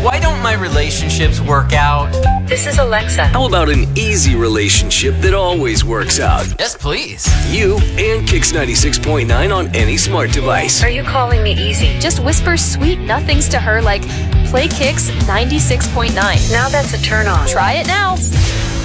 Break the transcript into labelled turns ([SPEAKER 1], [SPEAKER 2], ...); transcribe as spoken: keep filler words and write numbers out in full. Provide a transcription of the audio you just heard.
[SPEAKER 1] Why don't my relationships work out?
[SPEAKER 2] This is Alexa.
[SPEAKER 3] How about an easy relationship that always works out?
[SPEAKER 1] Yes, please.
[SPEAKER 3] You and Kix ninety-six point nine on any smart device.
[SPEAKER 2] Are you calling me easy?
[SPEAKER 4] Just whisper sweet nothings to her like, play Kix ninety-six point nine.
[SPEAKER 2] Now that's a turn on.
[SPEAKER 4] Try it now.